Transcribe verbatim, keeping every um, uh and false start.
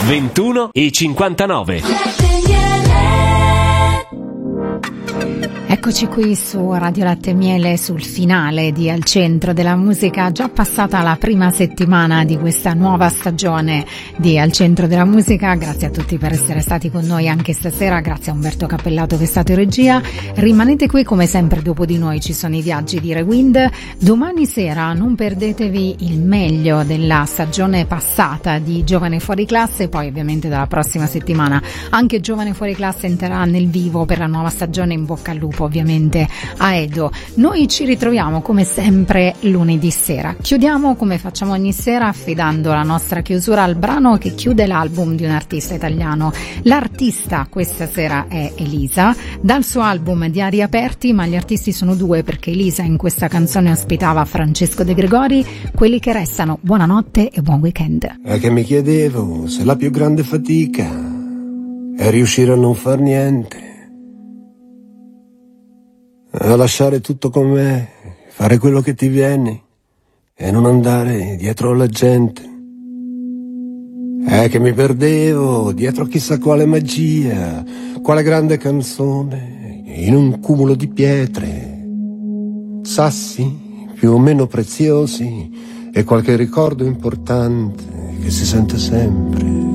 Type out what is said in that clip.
ventuno e cinquantanove. Eccoci qui su Radio Latte e Miele sul finale di Al Centro della Musica, già passata la prima settimana di questa nuova stagione di Al Centro della Musica. Grazie a tutti per essere stati con noi anche stasera, grazie a Umberto Cappellato che è stato in regia. Rimanete qui, come sempre dopo di noi ci sono i viaggi di Rewind. Domani sera non perdetevi il meglio della stagione passata di Giovane Fuori Classe, poi ovviamente dalla prossima settimana anche Giovane Fuori Classe entrerà nel vivo per la nuova stagione. In bocca al lupo ovviamente a Edo. Noi ci ritroviamo come sempre lunedì sera. Chiudiamo come facciamo ogni sera affidando la nostra chiusura al brano che chiude l'album di un artista italiano. L'artista questa sera è Elisa, dal suo album Diari Aperti, ma gli artisti sono due perché Elisa in questa canzone ospitava Francesco De Gregori. Quelli che restano, buonanotte e buon weekend. È che mi chiedevo se la più grande fatica è riuscire a non far niente, a lasciare tutto com'è, fare quello che ti viene e non andare dietro alla gente. È che mi perdevo dietro chissà quale magia, quale grande canzone, in un cumulo di pietre, sassi più o meno preziosi e qualche ricordo importante che si sente sempre.